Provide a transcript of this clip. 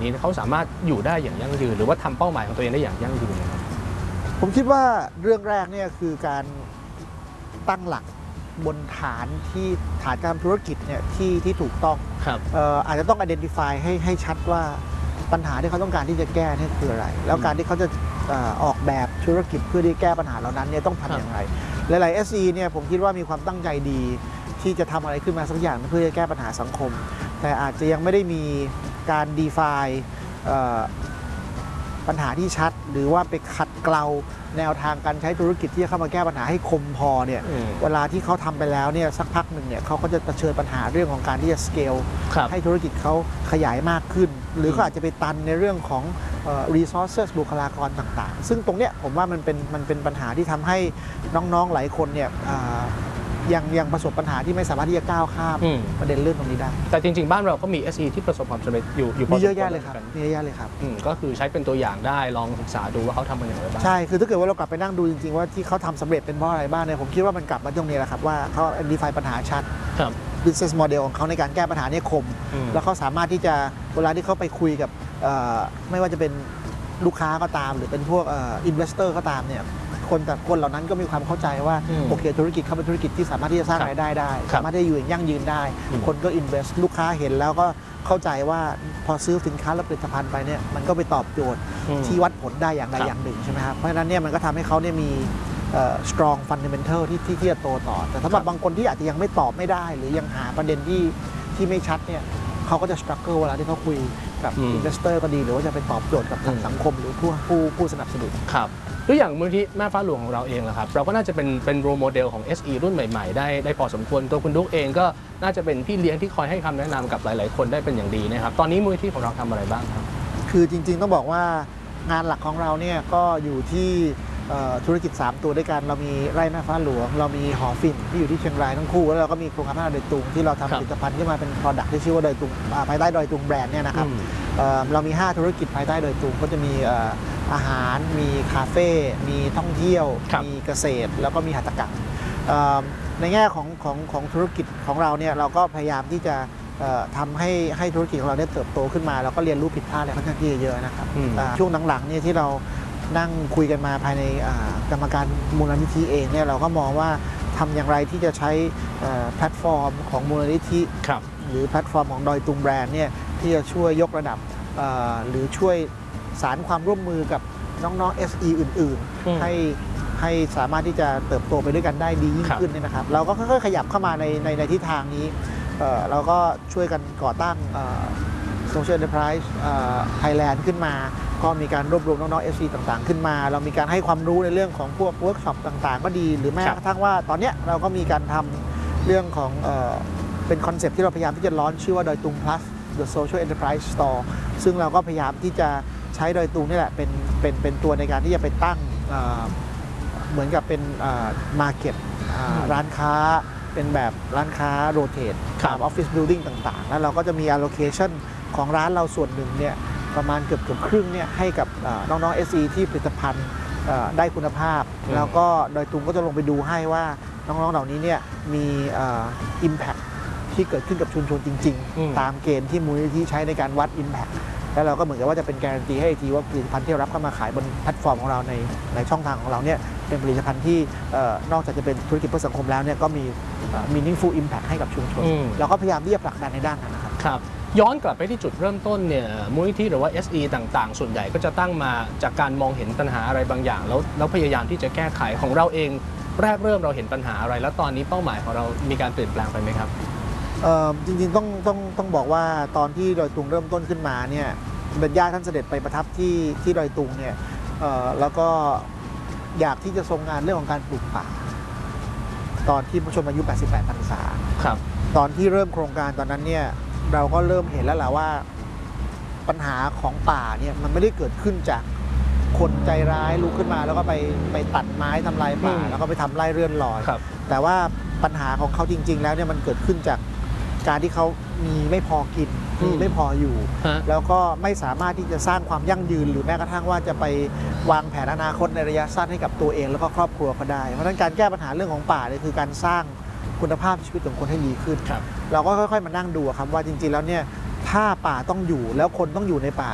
นี้เขาสามารถอยู่ได้อย่างยั่งยืนหรือว่าทำเป้าหมายของตัวเองได้อย่างยั่งยืนนะครับผมคิดว่าเรื่องแรกเนี่ยคือการตั้งหลักบนฐานการธุรกิจเนี่ยที่ถูกต้องอาจจะต้อง identify ให้ชัดว่าปัญหาที่เขาต้องการที่จะแก้นี่คืออะไรแล้วการที่เขาจะออกแบบธุรกิจเพื่อที่แก้ปัญหาเหล่านั้นเนี่ยต้องทำอย่างไรหลายๆ SE เนี่ยผมคิดว่ามีความตั้งใจดีที่จะทำอะไรขึ้นมาสักอย่างเพื่อจะแก้ปัญหาสังคมแต่อาจจะยังไม่ได้มีการ define ปัญหาที่ชัดหรือว่าไปขัดเกลาแนวทางการใช้ธุรกิจที่จะเข้ามาแก้ปัญหาให้คมพอเนี่ยเวลาที่เขาทำไปแล้วเนี่ยสักพักหนึ่งเนี่ยเขาก็จะเผชิญปัญหาเรื่องของการที่จะสเกลให้ธุรกิจเขาขยายมากขึ้นหรือเขาอาจจะไปตันในเรื่องของresources บุคลากรต่างๆซึ่งตรงเนี้ยผมว่ามันเป็นปัญหาที่ทำให้น้องๆหลายคนเนี่ยยังประสบปัญหาที่ไม่สามารถที่จะก้าวข้ามประเด็นเรื่องตรงนี้ได้แต่จริงๆบ้านเราก็มี SE ที่ประสบความสำเร็จอยู่มีเยอะแยะเลยครับมีเยอะแยะเลยครับก็คือใช้เป็นตัวอย่างได้ลองศึกษาดูว่าเขาทำมันอย่างไรบ้างใช่คือถ้าเกิดว่าเรากลับไปนั่งดูจริงๆว่าที่เขาทำสำเร็จเป็นเพราะอะไรบ้างเนี่ยผมคิดว่ามันกลับมาตรงนี้แหละครับว่าเขา define ปัญหาชัด business model ของเขาในการแก้ปัญหาเนี่ยคมแล้วเขาสามารถที่จะเวลาที่เขาไปคุยกับไม่ว่าจะเป็นลูกค้าก็ตามหรือเป็นพวกinvestor ก็ตามเนี่ยคนเหล่านั้นก็มีความเข้าใจว่าโอเคธุรกิจเขาเป็นธุรกิจที่สามารถที่จะสร้างรายได้ได้สามารถที่จะอยู่อย่างยั่งยืนได้คนก็ invest ลูกค้าเห็นแล้วก็เข้าใจว่าพอซื้อสินค้าและผลิตภัณฑ์ไปเนี่ยมันก็ไปตอบโจทย์ที่วัดผลได้อย่างใดอย่างหนึ่งใช่ไหมครับเพราะฉะนั้นเนี่ยมันก็ทำให้เขาเนี่ยมี strong fundamental ที่จะโตต่อแต่สำหรับบางคนที่อาจจะยังไม่ตอบไม่ได้หรือยังหาประเด็นที่ไม่ชัดเนี่ยเขาก็จะ struggle เวลาที่เขาคุยกับ investor ก็ดีหรือว่าจะไปตอบโจทย์กับทางสังคมหรือผู้สนับสนุนครับหรืออย่างมูลที่แม่ฟ้าหลวงของเราเองล่ะครับเราก็น่าจะเป็นโรโมเดลของ SE รุ่นใหม่ๆได้พอสมควรตัวคุณดุ๊กเองก็น่าจะเป็นพี่เลี้ยงที่คอยให้คำแนะนำกับหลายๆคนได้เป็นอย่างดีนะครับตอนนี้มูลที่ของเราทำอะไรบ้างครับคือจริงๆต้องบอกว่างานหลักของเราเนี่ยก็อยู่ที่ธุรกิจ3ตัวด้วยกันเรามีไร่แม่ฟ้าหลวงเรามีหอฝิ่นที่อยู่ที่เชียงรายทั้งคู่แล้วเราก็มีโครงการพัฒนาดอยตุงที่เราทำผลิตภัณฑ์ขึ้นมาเป็น product ที่ชื่อว่าดอยตุงภายใต้ดอยตุงแบรนด์เนี่ยนะครับเรามี5ธุรกิจภายใต้ดอยตุงก็จะมีอาหารมีคาเฟ่มีท่องเที่ยวมีเกษตรแล้วก็มีหัตถกรรมในแง่ของธุรกิจของเราเนี่ยเราก็พยายามที่จะทำให้ธุรกิจของเราได้เติบโตขึ้นมาแล้วก็เรียนรู้ผิดพลาดอะไรค่อนข้างที่จะเยอะนะครับช่วงหลังๆเนี่ยที่เรานั่งคุยกันมาภายในกรรมการมูลนิธิเองเนี่ยเราก็มองว่าทำอย่างไรที่จะใช้แพลตฟอร์มของมูลนิธิหรือแพลตฟอร์มของดอยตุงแบรนด์เนี่ยที่จะช่วยยกระดับหรือช่วยสารความร่วมมือกับน้องๆ SE อื่นๆให้สามารถที่จะเติบโตไปด้วยกันได้ดียิ่งขึ้นเนี่ยนะครับเราก็ค่อยๆขยับเข้ามาในทิศทางนี้เราก็ช่วยกันก่อตั้งSocial Enterprise Thailand ขึ้นมาก็มีการรวบรวมน้องๆ SE ต่างๆขึ้นมาเรามีการให้ความรู้ในเรื่องของพวกเวิร์กช็อปต่างๆก็ดีหรือแม้กระทั่งว่าตอนนี้เราก็มีการทำเรื่องของเป็นคอนเซ็ปต์ที่เราพยายามที่จะล้อนชื่อว่าดอยตุง plus the social enterprise store ซึ่งเราก็พยายามที่จะใช้ดอยตุงนี่แหละเป็นตัวในการที่จะไปตั้งเหมือนกับเป็นmarket ร้านค้าเป็นแบบร้านค้าโรเตทตามออฟฟิศบิลดิ้งต่างๆแล้วเราก็จะมี allocation ของร้านเราส่วนหนึ่งเนี่ยประมาณเกือบครึ่งเนี่ยให้กับน้องๆ SE ที่ผลิตภัณฑ์ได้คุณภาพแล้วก็ดอยตุงก็จะลงไปดูให้ว่าน้องๆเหล่านี้เนี่ยมี impact ที่เกิดขึ้นกับชุมชนจริงๆตามเกณฑ์ที่มูลนิธิใช้ในการวัด impact แล้วเราก็เหมือนกับว่าจะเป็นการันตีให้ทีว่าผลิตภัณฑ์ที่รับเข้ามาขายบนแพลตฟอร์มของเราในช่องทางของเราเนี่ยเป็นผลิตภัณฑ์ที่นอกจากจะเป็นธุรกิจเพื่อสังคมแล้วเนี่ยก็มี meaningful impact ให้กับชุมชนเราก็พยายามที่จะผลักดันในด้านนั้นนะครับย้อนกลับไปที่จุดเริ่มต้นเนี่ยมูลนิธิหรือว่า SE ต่างๆส่วนใหญ่ก็จะตั้งมาจากการมองเห็นปัญหาอะไรบางอย่างแล้วพยายามที่จะแก้ไขของเราเองแรกเริ่มเราเห็นปัญหาอะไรแล้วตอนนี้เป้าหมายของเรามีการเปลี่ยนแปลงไปไหมครับจริงๆต้องบอกว่าตอนที่ดอยตุงเริ่มต้นขึ้นมาเนี่ยเป็นญาติท่านเสด็จไปประทับที่ดอยตุงเนี่ยแล้วก็อยากที่จะทรงงานเรื่องของการปลูกป่าตอนที่พระชนมายุ88 พรรษาตอนที่เริ่มโครงการตอนนั้นเนี่ยเราก็เริ่มเห็นแล้วแหละว่าปัญหาของป่าเนี่ยมันไม่ได้เกิดขึ้นจากคนใจร้ายลุกขึ้นมาแล้วก็ไปตัดไม้ทำลายป่าแล้วก็ไปทำไร่เรื่อนลอยแต่ว่าปัญหาของเขาจริงๆแล้วเนี่ยมันเกิดขึ้นจากการที่เขามีไม่พอกินมีไม่พออยู่แล้วก็ไม่สามารถที่จะสร้างความยั่งยืนหรือแม้กระทั่งว่าจะไปวางแผนอนาคตในระยะสั้นให้กับตัวเองแล้วก็ครอบครัวเขาได้เพราะฉะนั้นการแก้ปัญหาเรื่องของป่าเนี่ยคือการสร้างคุณภาพชีวิตของคนให้ดีขึ้นเราก็ค่อยๆมานั่งดูครับว่าจริงๆแล้วเนี่ยถ้าป่าต้องอยู่แล้วคนต้องอยู่ในป่า